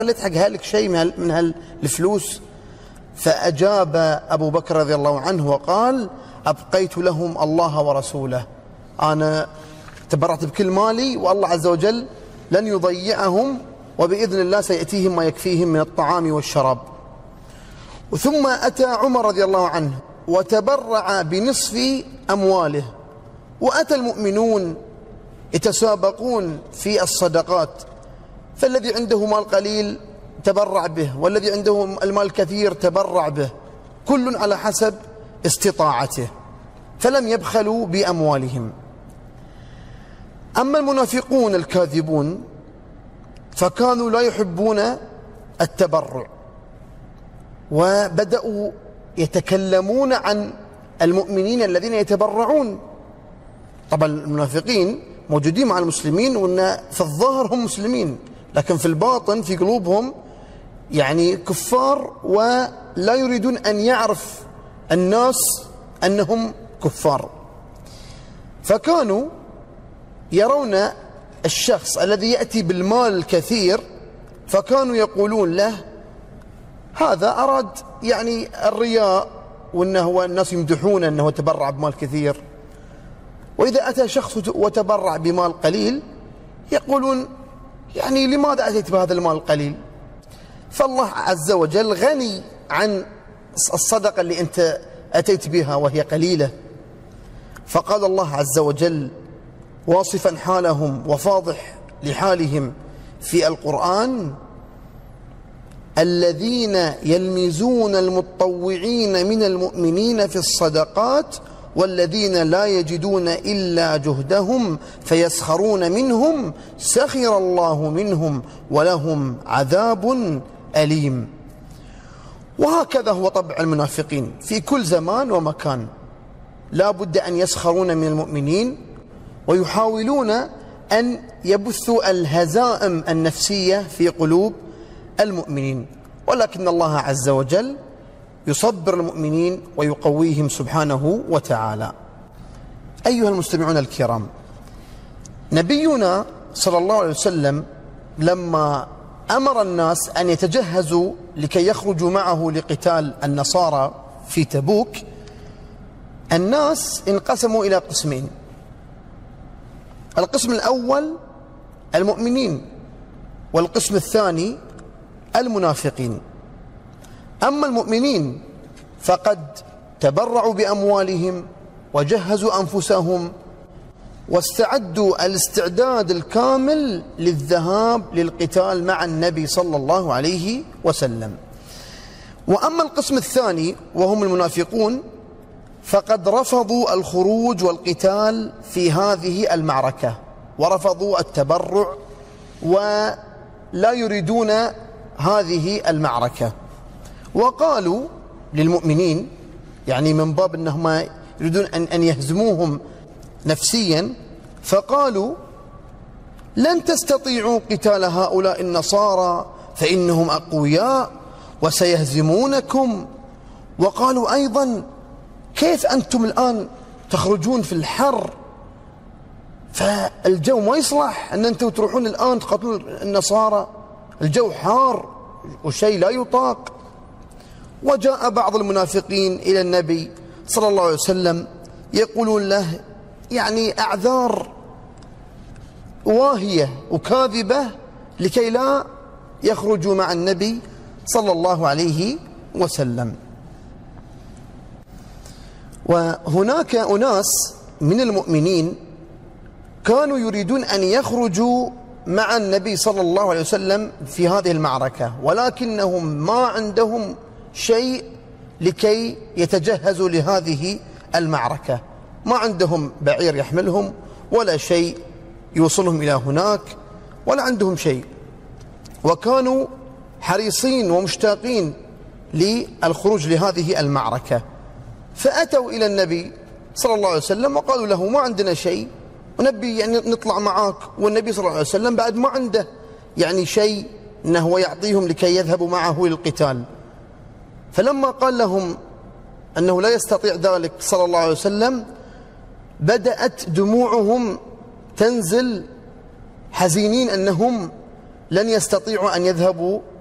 خليت حق هالك شيء من هالفلوس؟ فأجاب أبو بكر رضي الله عنه وقال: أبقيت لهم الله ورسوله، أنا تبرعت بكل مالي والله عز وجل لن يضيعهم، وبإذن الله سيأتيهم ما يكفيهم من الطعام والشراب. ثم أتى عمر رضي الله عنه وتبرع بنصف أمواله، وأتى المؤمنون يتسابقون في الصدقات، فالذي عنده مال قليل تبرع به، والذي عنده المال كثير تبرع به، كل على حسب استطاعته، فلم يبخلوا بأموالهم. أما المنافقون الكاذبون فكانوا لا يحبون التبرع، وبدأوا يتكلمون عن المؤمنين الذين يتبرعون. طبعا المنافقين موجودين مع المسلمين، وأن في الظاهر هم مسلمين، لكن في الباطن في قلوبهم يعني كفار، ولا يريدون أن يعرف الناس أنهم كفار. فكانوا يرون الشخص الذي يأتي بالمال الكثير، فكانوا يقولون له: هذا أراد يعني الرياء، وأنه الناس يمدحون أنه تبرع بمال كثير. وإذا أتى شخص وتبرع بمال قليل يقولون: يعني لماذا أتيت بهذا المال القليل؟ فالله عز وجل غني عن الصدقة اللي أنت أتيت بها وهي قليلة. فقال الله عز وجل واصفا حالهم وفاضح لحالهم في القرآن: الذين يلمزون المتطوعين من المؤمنين في الصدقات والذين لا يجدون إلا جهدهم فيسخرون منهم سخر الله منهم ولهم عذاب أليم. وهكذا هو طبع المنافقين في كل زمان ومكان، لا بد أن يسخرون من المؤمنين، ويحاولون أن يبثوا الهزائم النفسية في قلوب المؤمنين، ولكن الله عز وجل يصبر المؤمنين ويقويهم سبحانه وتعالى. أيها المستمعون الكرام، نبينا صلى الله عليه وسلم لما أمر الناس أن يتجهزوا لكي يخرجوا معه لقتال النصارى في تبوك، الناس انقسموا إلى قسمين. القسم الأول المؤمنين، والقسم الثاني المنافقين. أما المؤمنين فقد تبرعوا بأموالهم وجهزوا أنفسهم واستعدوا الاستعداد الكامل للذهاب للقتال مع النبي صلى الله عليه وسلم. وأما القسم الثاني وهم المنافقون فقد رفضوا الخروج والقتال في هذه المعركة، ورفضوا التبرع ولا يريدون هذه المعركة، وقالوا للمؤمنين يعني من باب أنهم يريدون أن يهزموهم نفسيا، فقالوا: لن تستطيعوا قتال هؤلاء النصارى فإنهم أقوياء وسيهزمونكم. وقالوا أيضا: كيف أنتم الآن تخرجون في الحر، فالجو ما يصلح أن أنتم تروحون الآن تقاتلون النصارى، الجو حار وشيء لا يطاق. وجاء بعض المنافقين إلى النبي صلى الله عليه وسلم يقولون له يعني أعذار واهية وكاذبة لكي لا يخرجوا مع النبي صلى الله عليه وسلم. وهناك أناس من المؤمنين كانوا يريدون أن يخرجوا مع النبي صلى الله عليه وسلم في هذه المعركة، ولكنهم ما عندهم شيء لكي يتجهزوا لهذه المعركة، ما عندهم بعير يحملهم ولا شيء يوصلهم إلى هناك، ولا عندهم شيء، وكانوا حريصين ومشتاقين للخروج لهذه المعركة. فأتوا إلى النبي صلى الله عليه وسلم وقالوا له: ما عندنا شيء، ونبي يعني نطلع معاك. والنبي صلى الله عليه وسلم بعد ما عنده يعني شيء أنه يعطيهم لكي يذهبوا معه للقتال. فلما قال لهم أنه لا يستطيع ذلك صلى الله عليه وسلم بدأت دموعهم تنزل، حزينين أنهم لن يستطيعوا أن يذهبوا